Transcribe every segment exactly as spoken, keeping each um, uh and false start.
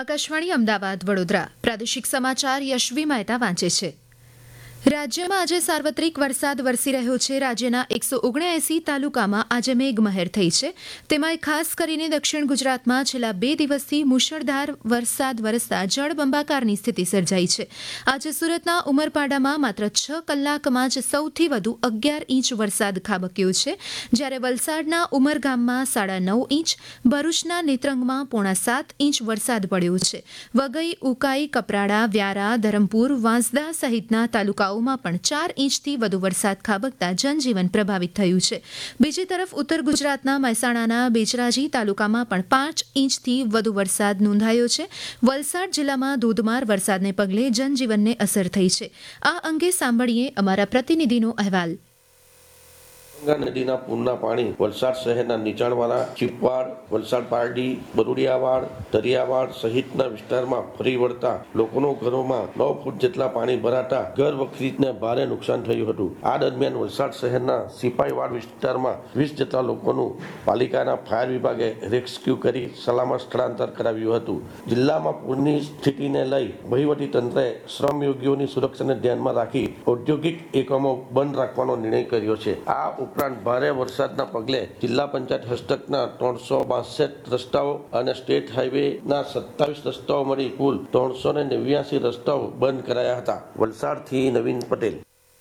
આકાશવાણી અમદાવાદ વડોદરા પ્રાદેશિક સમાચાર યશવી મહેતા વાંચે છે. રાજ્યમાં આજે સાર્વત્રિક વરસાદ વરસી રહ્યો છે. રાજ્યના એકસો ઓગણએંસી તાલુકામાં આજે મેઘમહેર થઈ છે. તેમાં ખાસ કરીને દક્ષિણ ગુજરાતમાં છેલ્લા બે દિવસથી મુશળધાર વરસાદ વરસતા જળબંબાકારની સ્થિતિ સર્જાઈ છે. આજે સુરતના ઉમરપાડામાં માત્ર છ કલાકમાં જ સૌથી વધુ અગિયાર ઇંચ વરસાદ ખાબક્યો છે, જ્યારે વલસાડના ઉમરગામમાં સાડા નવ ઇંચ, ભરૂચના નેત્રંગમાં પોણા સાત ઇંચ વરસાદ પડ્યો છે. વઘઈ, ઉકાઈ, કપરાડા, વ્યારા, ધરમપુર, વાંસદા સહિતના તાલુકાઓ માં પણ ચાર ઇંચથી વધુ વરસાદ ખાબકતા જનજીવન પ્રભાવિત થયું છે. બીજી તરફ ઉત્તર ગુજરાતના મહેસાણાના બેચરાજી તાલુકામાં પણ પાંચ ઇંચથી વધુ વરસાદ નોંધાયો છે. વલસાડ જિલ્લામાં ધોધમાર વરસાદને પગલે જનજીવનને અસર થઈ છે. આ અંગે સાંભળીએ અમારા પ્રતિનિધિનો અહેવાલ. ગંગા નદીના પૂરના પાણી વલસાડ શહેરના નીચાણવાળા ચીપવાડ, વલસાડ પારડી, બરુડિયાવાડ, દરિયાવાડ સહિતના વિસ્તારમાં ફરી વળતા લોકોના ઘરોમાં નવ ફૂટ જેટલા પાણી ભરાતા ઘર વખરીને ભારે નુકસાન થયું હતું. આ દરમિયાન વલસાડ શહેરના સિપાહીવાડ વિસ્તારમાં વીસ જેટલા લોકોનું પાલિકાના ફાયર વિભાગે રેસ્ક્યુ કરી સલામત સ્થળાંતર કરાવ્યું હતું. જિલ્લામાં પૂરની સ્થિતિને લઈ વહીવટી તંત્રએ શ્રમયોગીઓની સુરક્ષાને ધ્યાનમાં રાખી ઔદ્યોગિક એકમો બંધ રાખવાનો નિર્ણય કર્યો છે. આ ઉપરાંત ભારે વરસાદના પગલે જિલ્લા પંચાયત હસ્તકના ત્રણસો બાસઠ રસ્તાઓ અને સ્ટેટ હાઈવેના સત્તાવીસ રસ્તાઓ મળી કુલ ત્રણસો ને નેવ્યાસી રસ્તાઓ બંધ કરાયા હતા. વલસાડથી નવીન પટેલ.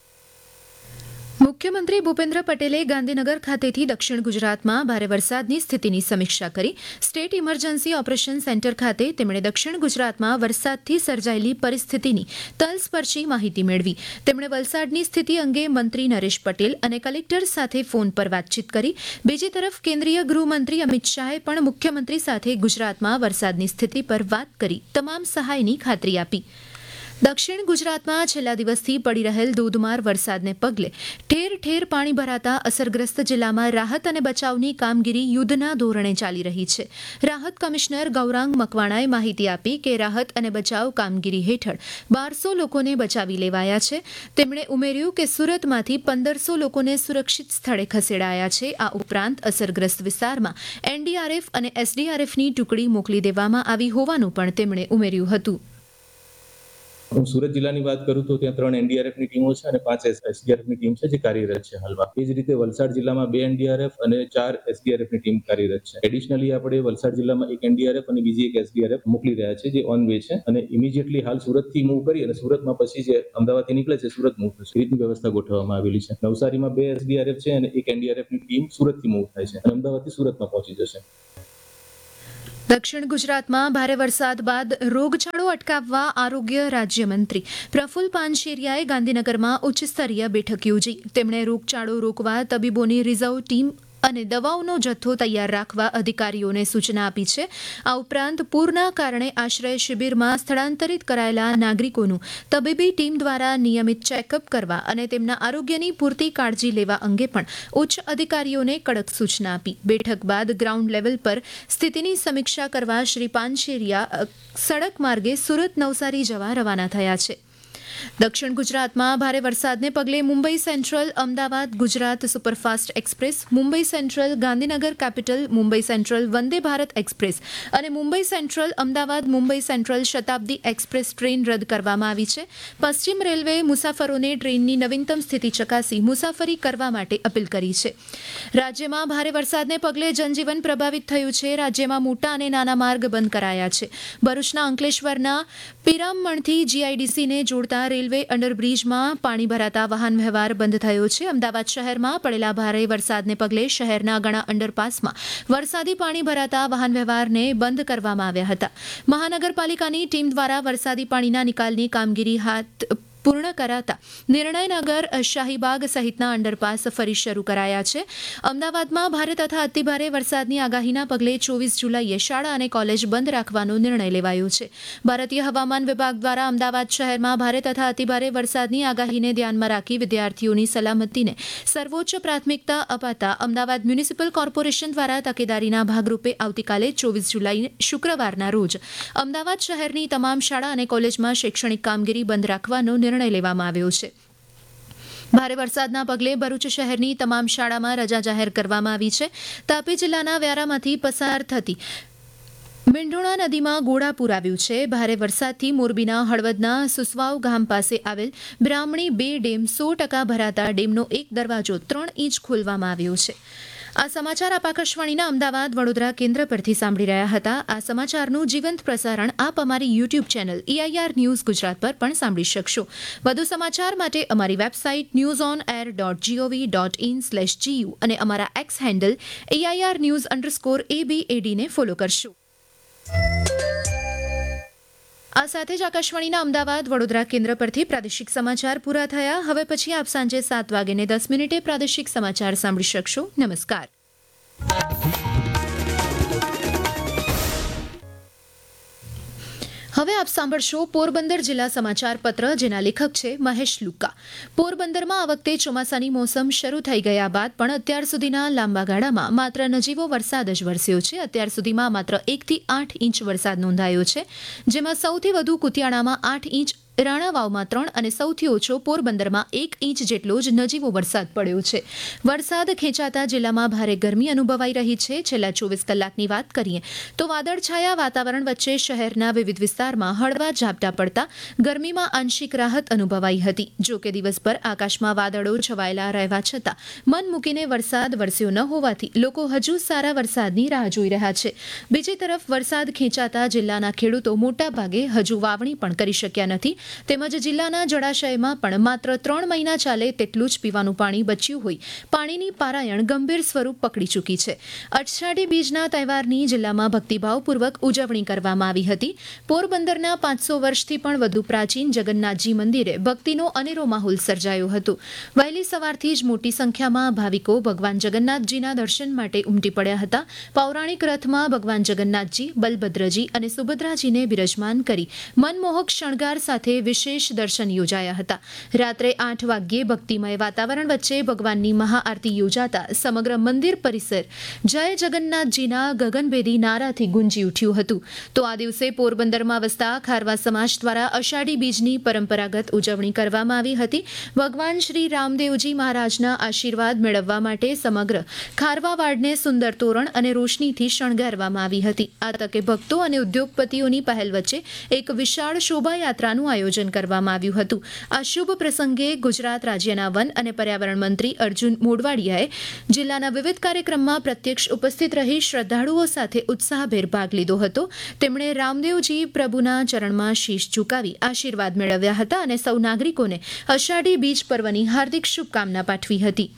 મુખ્યમંત્રી ભૂપેન્દ્ર પટેલે ગાંધીનગર ખાતેથી દક્ષિણ ગુજરાતમાં ભારે વરસાદની સ્થિતિની સમીક્ષા કરી. સ્ટેટ ઇમરજન્સી ઓપરેશન સેન્ટર ખાતે તેમણે દક્ષિણ ગુજરાતમાં વરસાદથી સર્જાયેલી પરિસ્થિતિની તલસ્પર્શી માહિતી મેળવી. તેમણે વલસાડની સ્થિતિ અંગે મંત્રી નરેશ પટેલ અને કલેક્ટર સાથે ફોન પર વાતચીત કરી. બીજી તરફ કેન્દ્રીય ગૃહમંત્રી અમિત શાહે પણ મુખ્યમંત્રી સાથે ગુજરાતમાં વરસાદની સ્થિતિ પર વાત કરી તમામ સહાયની ખાતરી આપી. દક્ષિણ ગુજરાતમાં છેલ્લા દિવસથી પડી રહેલ ધોધમાર વરસાદને પગલે ઠેર ઠેર પાણી ભરાતા અસરગ્રસ્ત જિલ્લામાં રાહત અને બચાવની કામગીરી યુદ્ધના ધોરણે ચાલી રહી છે. રાહત કમિશનર ગૌરાંગ મકવાણાએ માહિતી આપી કે રાહત અને બચાવ કામગીરી હેઠળ બારસો લોકોને બચાવી લેવાયા છે. તેમણે ઉમેર્યું કે સુરતમાંથી પંદરસો લોકોને સુરક્ષિત સ્થળે ખસેડાયા છે. આ ઉપરાંત અસરગ્રસ્ત વિસ્તારમાં એનડીઆરએફ અને એસડીઆરએફની ટુકડી મોકલી દેવામાં આવી હોવાનું પણ તેમણે ઉમેર્યું હતું. હું સુરત જિલ્લાની વાત કરું તો ત્યાં ત્રણ એનડીઆરએફની ટીમો છે અને પાંચ એસડીઆરએફની ટીમ છે જે કાર્યરત છે હાલમાં. એ જ રીતે વલસાડ જિલ્લામાં બે એનડીઆરએફ અને ચાર એસડીઆરએફની ટીમ કાર્યરત છે. એડિશનલી આપણે વલસાડ જિલ્લામાં એક એનડીઆરએફ અને બીજી એક એસડીઆરએફ મોકલી રહ્યા છે જે ઓન વે છે અને ઇમિડિયેટલી હાલ સુરતથી મૂવ કરી અને સુરતમાં પછી જે અમદાવાદથી નીકળે છે સુરત મૂવ થશે. એ રીતની વ્યવસ્થા ગોઠવવામાં આવેલી છે. નવસારીમાં બે એસડીઆરએફ છે અને એક એનડીઆરએફની ટીમ સુરતથી મૂવ થાય છે અને અમદાવાદથી સુરતમાં પહોંચી જશે. દક્ષિણ ગુજરાતમાં ભારે વરસાદ બાદ રોગચાળો અટકાવવા આરોગ્ય રાજ્યમંત્રી પ્રફુલ પાનશેરિયાએ ગાંધીનગરમાં ઉચ્ચસ્તરીય બેઠક યોજી. તેમણે રોગચાળો રોકવા તબીબોની રિઝર્વ ટીમ અને દવાઓનો જથ્થો તૈયાર રાખવા અધિકારીઓને સૂચના આપી છે. આ ઉપરાંત પૂરના કારણે આશ્રય શિબિરમાં સ્થળાંતરિત કરાયેલા નાગરિકોનું તબીબી ટીમ દ્વારા નિયમિત ચેકઅપ કરવા અને તેમના આરોગ્યની પૂરતી કાળજી લેવા અંગે પણ ઉચ્ચ અધિકારીઓને કડક સૂચના આપી. બેઠક બાદ ગ્રાઉન્ડ લેવલ પર સ્થિતિની સમીક્ષા કરવા શ્રી પાનશેરિયા સડક માર્ગે સુરત નવસારી જવા રવાના થયા છે. દક્ષિણ ગુજરાતમાં ભારે વરસાદને પગલે Mumbai central Ahmedabad Gujarat superfast express, Mumbai central Gandhinagar capital, Mumbai central Vande Bharat express અને મુંબઈ સેન્ટ્રલ અમદાવાદ મુંબઈ સેન્ટ્રલ શતાબ્દી એક્સપ્રેસ ટ્રેન રદ કરવામાં આવી છે. પશ્ચિમ રેલવેએ મુસાફરોને ટ્રેનની નવીનતમ સ્થિતિ ચકાસી મુસાફરી કરવા માટે અપીલ કરી છે. રાજ્યમાં ભારે વરસાદને પગલે જનજીવન પ્રભાવિત થયું છે. રાજ્યમાં મોટા અને નાના માર્ગ બંધ કરાયા છે. ભરૂચના અંકલેશ્વરના પીરામણથી જીઆઈડીસીને જોડતા રેલવે અંડરબ્રિજમાં પાણી ભરાતા વાહન વ્યવહાર બંધ થયો છે. અમદાવાદ શહેરમાં પડેલા ભારે વરસાદને પગલે શહેરના ઘણા અંડરપાસમાં વરસાદી પાણી ભરાતા વાહન વ્યવહારને બંધ કરવામાં આવ્યા હતા. મહાનગરપાલિકાની ટીમ દ્વારા વરસાદી પાણીના નિકાલની કામગીરી હાથ પૂર્ણ કરાતા નિર્ણયનગર, શાહીબાગ સહિતના અંડરપાસ ફરી શરૂ કરાયા છે. અમદાવાદમાં ભારે તથા અતિભારે વરસાદની આગાહીના પગલે ચોવીસ જુલાઈએ શાળા અને કોલેજ બંધ રાખવાનો નિર્ણય લેવાયો છે. ભારતીય હવામાન વિભાગ દ્વારા અમદાવાદ શહેરમાં ભારે તથા અતિભારે વરસાદની આગાહીને ધ્યાનમાં રાખી વિદ્યાર્થીઓની સલામતીને સર્વોચ્ચ પ્રાથમિકતા અપાતા અમદાવાદ મ્યુનિસિપલ કોર્પોરેશન દ્વારા તકેદારીના ભાગરૂપે આવતીકાલે ચોવીસ જુલાઈ શુક્રવારના રોજ અમદાવાદ શહેરની તમામ શાળા અને કોલેજમાં શૈક્ષણિક કામગીરી બંધ રાખવાનો નિર્ણય લેવામાં આવ્યો છે. ભારે વરસાદના પગલે ભરૂચ શહેરની તમામ શાળામાં રજા જાહેર કરવામાં આવી છે. તાપી જિલ્લાના વ્યારામાંથી પસાર થતી મીંઢોણા નદીમાં ઘોડાપૂર આવ્યું છે. ભારે વરસાદથી મોરબીના હળવદના સુસવાવ ગામ પાસે આવેલ બ્રાહ્મણી બે ડેમ સો ટકા ભરાતા ડેમનો એક દરવાજો ત્રણ ઇંચ ખોલવામાં આવ્યો છે. આ સમાચાર આપ આકાશવાણીના અમદાવાદ વડોદરા કેન્દ્ર પરથી સાંભળી રહ્યા હતા. આ સમાચારનું જીવંત પ્રસારણ આપ અમારી YouTube channel AIR news Gujarat પર પણ સાંભળી શકશો. વધુ સમાચાર માટે અમારી website news on air dot GOV dot in slash GU અને અમારા x handle AIR news underscore એબીએડીને follow કરશો. આ સાથે જ આકાશવાણીના અમદાવાદ વડોદરા કેન્દ્ર પરથી પ્રાદેશિક સમાચાર પૂરા થયા. હવે પછી આપ સાંજે સાત વાગ્યે દસ મિનિટે પ્રાદેશિક સમાચાર સાંભળી શકશો. નમસ્કાર. હવે આપ સાંભળશો પોરબંદર જિલ્લા સમાચાર પત્ર, જેના લેખક છે મહેશ લુક્કા. પોરબંદરમાં આ વખતે ચોમાસાની મોસમ શરૂ થઈ ગયા બાદ પણ અત્યાર સુધીના લાંબા ગાળામાં માત્ર નજીવો વરસાદ જ વરસ્યો છે. અત્યાર સુધીમાં માત્ર એકથી આઠ ઇંચ વરસાદ નોંધાયો છે, જેમાં સૌથી વધુ કુતિયાણામાં આઠ ઇંચ, રાણાવાવમાં ત્રણ અને સૌથી ઓછો પોરબંદરમાં એક ઇંચ જેટલો જ નજીવો વરસાદ પડ્યો છે. વરસાદ ખેંચાતા જિલ્લામાં ભારે ગરમી અનુભવાઈ રહી છે. છેલ્લા ચોવીસ કલાકની વાત કરીએ તો વાદળછાયા વાતાવરણ વચ્ચે શહેરના વિવિધ વિસ્તારમાં હળવા ઝાપટા પડતા ગરમીમાં આંશિક રાહત અનુભવાઈ હતી. જો કે દિવસભર આકાશમાં વાદળો છવાયેલા રહેવા છતાં મન મૂકીને વરસાદ વરસ્યો ન હોવાથી લોકો હજુ સારા વરસાદની રાહ જોઈ રહ્યા છે. બીજી તરફ વરસાદ ખેંચાતા જિલ્લાના ખેડૂતો મોટાભાગે હજુ વાવણી પણ કરી શક્યા નથી. તેમજ જિલ્લાના જળાશયમાં પણ માત્ર ત્રણ મહિના ચાલે તેટલું જ પીવાનું પાણી બચ્યું હોય પાણીની પારાયણ ગંભીર સ્વરૂપ પકડી ચૂકી છે. અષાઢી બીજના તહેવારની જિલ્લામાં ભક્તિભાવપૂર્વક ઉજવણી કરવામાં આવી હતી. પોરબંદરના પાંચસો વર્ષથી પણ વધુ પ્રાચીન જગન્નાથજી મંદિરે ભક્તિનો અનેરો માહોલ સર્જાયો હતો. વહેલી સવારથી જ મોટી સંખ્યામાં ભાવિકો ભગવાન જગન્નાથજીના દર્શન માટે ઉમટી પડ્યા હતા. પૌરાણિક રથમાં ભગવાન જગન્નાથજી, બલભદ્રજી અને સુભદ્રાજીને બિરાજમાન કરી મનમોહક શણગાર સાથે વિશેષ દર્શન યોજાયા હતા. રાત્રે આઠ વાગ્યે ભક્તિમય વાતાવરણ વચ્ચે ભગવાનની મહાઆરતી યોજાતા સમગ્ર મંદિર પરિસર જય જગન્નાથજીના ગગનભેદી નારાથી ગુંજી ઉઠ્યું હતું. તો આ દિવસે પોરબંદરમાં વસતા ખારવા સમાજ દ્વારા અષાઢી બીજની પરંપરાગત ઉજવણી કરવામાં આવી હતી. ભગવાન શ્રી રામદેવજી મહારાજના આશીર્વાદ મેળવવા માટે સમગ્ર ખારવા વાડને સુંદર તોરણ અને રોશનીથી શણગારવામાં આવી હતી. આ તકે ભક્તો અને ઉદ્યોગપતિઓની પહેલ વચ્ચે એક વિશાળ શોભાયાત્રાનું આયોજન કરવામાં આવ્યું હતું. આ શુભ પ્રસંગે ગુજરાત રાજ્યના વન અને પર્યાવરણ મંત્રી અર્જુન મોઢવાડિયાએ જિલ્લાના વિવિધ કાર્યક્રમમાં પ્રત્યક્ષ ઉપસ્થિત રહી શ્રદ્ધાળુઓ સાથે ઉત્સાહભેર ભાગ લીધો હતો. તેમણે રામદેવજી પ્રભુના ચરણમાં શીશ ઝુકાવી આશીર્વાદ મેળવ્યા હતા અને સૌ નાગરિકોને અષાઢી બીજ પર્વની હાર્દિક શુભકામના પાઠવી હતી.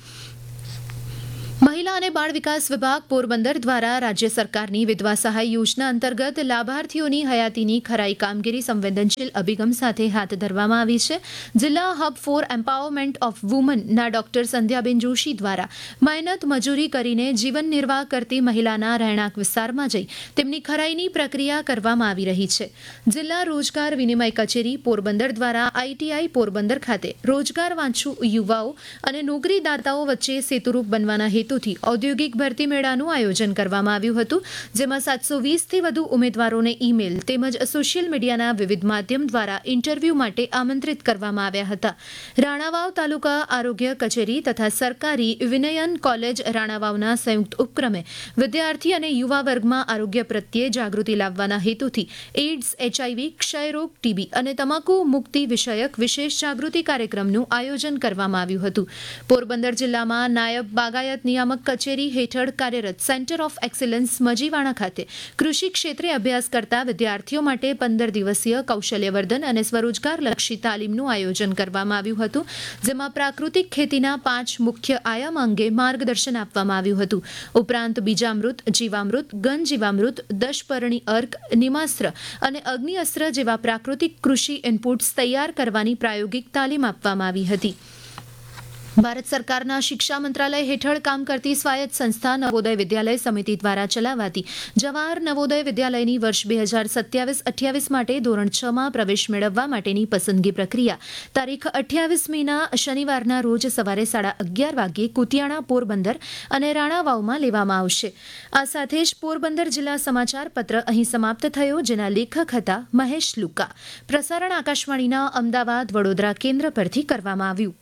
મહિલા અને બાળ વિકાસ વિભાગ પોરબંદર દ્વારા રાજ્ય સરકારની વિધવા સહાય યોજના અંતર્ગત લાભાર્થીઓની હયાતીની ખરાઈ કામગીરી સંવેદનશીલ અભિગમ સાથે હાથ ધરવામાં આવી છે. જિલ્લા hub four empowerment of વુમનના doctor સંધ્યાબેન Joshi દ્વારા મહેનત મજૂરી કરીને જીવન નિર્વાહ કરતી મહિલાના રહેણાંક વિસ્તારમાં જઈ તેમની ખરાઈની પ્રક્રિયા કરવામાં આવી રહી છે. જિલ્લા રોજગાર વિનિમય કચેરી પોરબંદર દ્વારા આઈટીઆઈ પોરબંદર ખાતે રોજગાર વાંચુ યુવાઓ અને નોકરીદાતાઓ વચ્ચે સેતુરૂપ બનવાના હેતુ ઔદ્યોગિક ભરતી મેળાનું આયોજન કરવામાં આવ્યું હતું, જેમાં સાતસો વીસથી વધુ ઉમેદવારોને ઈમેલ તેમજ સોશિયલ મીડિયાના વિવિધ માધ્યમ દ્વારા ઇન્ટરવ્યૂ માટે આમંત્રિત કરવામાં આવ્યા હતા. રાણાવાવ તાલુકા આરોગ્ય કચેરી તથા સરકારી વિનયન કોલેજ રાણાવાવના સંયુક્ત ઉપક્રમે વિદ્યાર્થી અને યુવા વર્ગમાં આરોગ્ય પ્રત્યે જાગૃતિ લાવવાના હેતુથી એઇડ્સ, એચઆઈવી, ક્ષયરોગ, ટીબી અને તમાકુ મુક્તિ વિષયક વિશેષ જાગૃતિ કાર્યક્રમનું આયોજન કરવામાં આવ્યું હતું. પોરબંદર જિલ્લામાં નાયબ બાગાયત નિયામક કચેરી હેઠળ કાર્યરત સેન્ટર ઓફ એક્સલન્સ મજીવાણા ખાતે કૃષિ ક્ષેત્રે અભ્યાસ કરતા વિદ્યાર્થીઓ માટે પંદર દિવસીય કૌશલ્યવર્ધન અને સ્વરોજગારલક્ષી તાલીમનું આયોજન કરવામાં આવ્યું હતું, જેમાં પ્રાકૃતિક ખેતીના પાંચ મુખ્ય આયામ અંગે માર્ગદર્શન આપવામાં આવ્યું હતું. ઉપરાંત બીજામૃત, જીવામૃત, ઘન જીવામૃત, દશપર્ણી અર્ક, નિમાસ્ત્ર અને અગ્નિ અસ્ત્ર જેવા પ્રાકૃતિક કૃષિ ઇનપુટ્સ તૈયાર કરવાની પ્રાયોગિક તાલીમ આપવામાં આવી હતી. ભારત સરકારના શિક્ષા મંત્રાલય હેઠળ કામ કરતી સ્વાયત્ત સંસ્થા નવોદય વિદ્યાલય સમિતિ દ્વારા ચલાવાતી જવાહર નવોદય વિદ્યાલયની વર્ષ બે હજાર સત્યાવીસ અઠ્યાવીસ માટે ધોરણ છ માં પ્રવેશ મેળવવા માટેની પસંદગી પ્રક્રિયા તારીખ અઠ્યાવીસ મેના શનિવારના રોજ સવારે સાડા અગિયાર વાગ્યે કુતિયાણા, પોરબંદર અને રાણાવાવમાં લેવામાં આવશે. આ સાથે જ પોરબંદર જિલ્લા સમાચાર પત્ર અહીં સમાપ્ત થયો, જેના લેખક હતા મહેશ લુક્કા. પ્રસારણ આકાશવાણીના અમદાવાદ વડોદરા કેન્દ્ર પરથી કરવામાં આવ્યું.